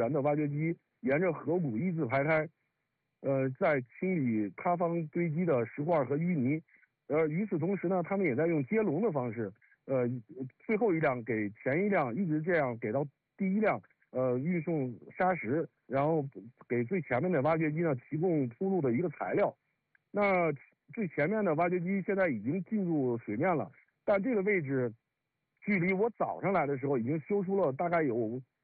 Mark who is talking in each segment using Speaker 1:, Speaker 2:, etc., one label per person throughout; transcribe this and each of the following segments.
Speaker 1: 员的挖掘机沿着河谷一字排开，在清理塌方堆积的石块和淤泥。与此同时呢，他们也在用接龙的方式，最后一辆给前一辆，一直这样给到第一辆，运送砂石，然后给最前面的挖掘机呢提供铺路的一个材料。那最前面的挖掘机现在已经进入水面了，但这个位置距离我早上来的时候已经修出了大概有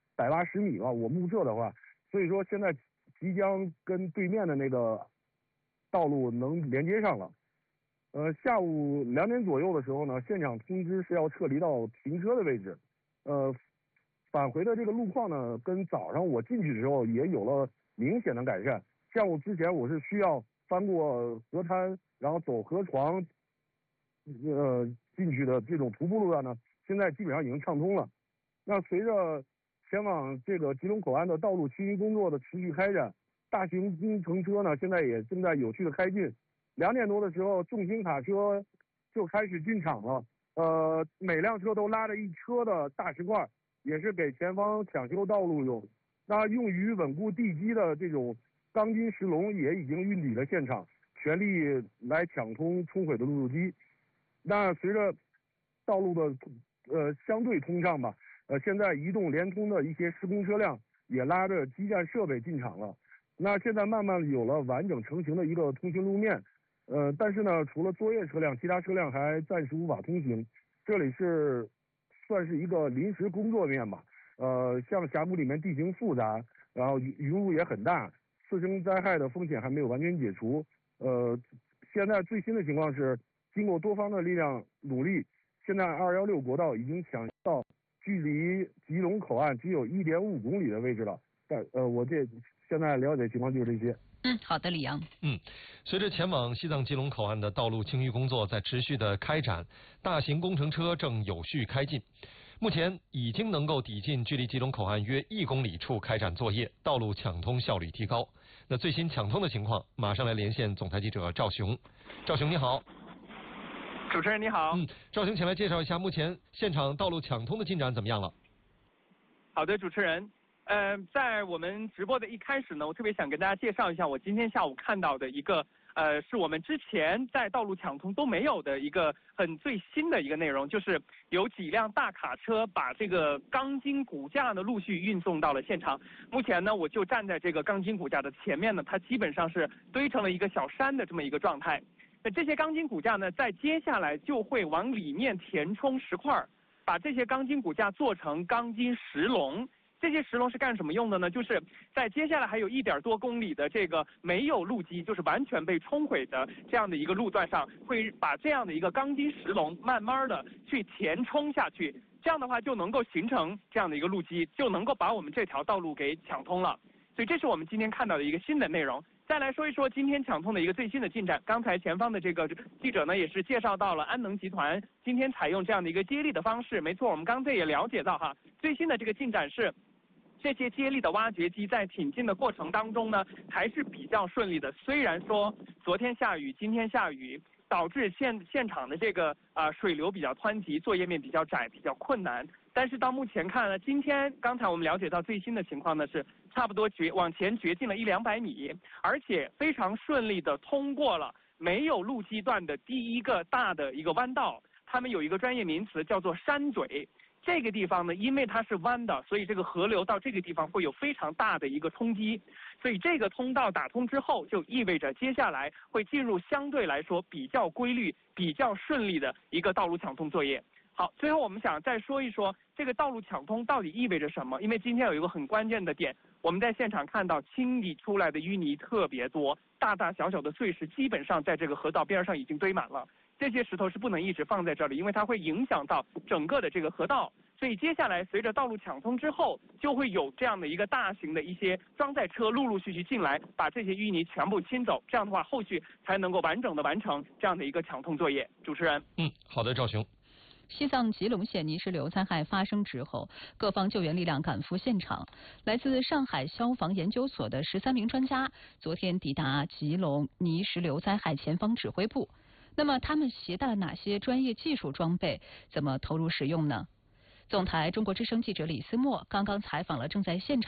Speaker 1: 180米吧，我目测的话，所以说现在即将跟对面的那个道路能连接上了。下午2点左右的时候呢，现场通知是要撤离到停车的位置。返回的这个路况呢，跟早上我进去的时候也有了明显的改善。像我之前我是需要翻过河滩，然后走河床，进去的这种徒步路段呢，现在基本上已经畅通了。那随着前往这个吉隆口岸的道路清淤工作的持续开展，大型工程车呢现在也正在有序的开进。2点多的时候，重型卡车就开始进场了。每辆车都拉着一车的大石块，也是给前方抢修道路用。那用于稳固地基的这种钢筋石龙也已经运抵了现场，全力来抢通冲毁的路基。那随着道路的相对通畅吧，现在移动联通的一些施工车辆也拉着基站设备进场了。那现在慢慢有了完整成型的一个通行路面。但是呢，除了作业车辆，其他车辆还暂时无法通行。这里算是一个临时工作面吧。像峡谷里面地形复杂，然后云雾也很大，次生灾害的风险还没有完全解除。现在最新的情况是，经过多方的力量努力，现在216国道已经抢到距离吉隆口岸只有1.5公里的位置了。我现在了解情况就是这些。
Speaker 2: 好的，李阳。
Speaker 3: 随着前往西藏吉隆口岸的道路清淤工作在持续的开展，大型工程车正有序开进。目前已经能够抵近距离吉隆口岸约1公里处开展作业，道路抢通效率提高。那最新抢通的情况，马上来连线总台记者赵雄。赵雄你好。
Speaker 4: 主持人你好。
Speaker 3: 赵雄，请来介绍一下目前现场道路抢通的进展怎么样了？
Speaker 4: 好的，主持人。在我们直播的一开始呢，我特别想跟大家介绍一下我今天下午看到的一个是我们之前在道路抢通都没有的一个很最新的一个内容，就是有几辆大卡车把这个钢筋骨架呢陆续运送到了现场。目前呢，我就站在这个钢筋骨架的前面呢，它基本上是堆成了一个小山的这么一个状态。那这些钢筋骨架呢，在接下来就会往里面填充石块，把这些钢筋骨架做成钢筋石龙。这些石龙是干什么用的呢？就是在接下来还有1点多公里的这个没有路基，就是完全被冲毁的这样的一个路段上，会把这样的一个钢筋石龙慢慢的去填充下去，这样的话就能够形成这样的一个路基，就能够把我们这条道路给抢通了。所以这是我们今天看到的一个新的内容。再来说一说今天抢通的一个最新的进展。刚才前方的这个记者呢，也是介绍到了安能集团今天采用这样的一个接力的方式。没错，我们刚才也了解到最新的这个进展是，这些接力的挖掘机在挺进的过程当中呢，还是比较顺利的。虽然说昨天下雨，今天下雨，导致现场的这个水流比较湍急，作业面比较窄，比较困难。但是到目前看呢，今天刚才我们了解到最新的情况呢是差不多往前掘进了100-200米，而且非常顺利的通过了没有路基段的第一个大的一个弯道。他们有一个专业名词叫做山嘴。这个地方呢，因为它是弯的，所以这个河流到这个地方会有非常大的一个冲击，所以这个通道打通之后，就意味着接下来会进入相对来说比较规律、比较顺利的一个道路抢通作业。好，最后我们想再说一说这个道路抢通到底意味着什么？因为今天有一个很关键的点，我们在现场看到清理出来的淤泥特别多，大大小小的碎石基本上在这个河道边上已经堆满了。这些石头是不能一直放在这里，因为它会影响到整个的这个河道。所以接下来随着道路抢通之后，就会有这样的一个大型的一些装载车陆陆续续进来，把这些淤泥全部清走。这样的话，后续才能够完整的完成这样的一个抢通作业。主持人，
Speaker 3: 好的，赵雄。
Speaker 2: 西藏吉隆县泥石流灾害发生之后，各方救援力量赶赴现场。来自上海消防研究所的13名专家昨天抵达吉隆泥石流灾害前方指挥部。那么他们携带了哪些专业技术装备？怎么投入使用呢？总台中国之声记者李思墨刚刚采访了正在现场